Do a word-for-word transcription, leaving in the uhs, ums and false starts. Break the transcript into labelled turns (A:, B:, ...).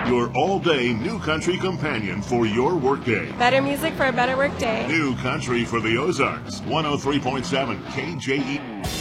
A: your all-day new country companion for your workday.
B: Better music for a better workday.
A: New country for the Ozarks, one oh three point seven K J E.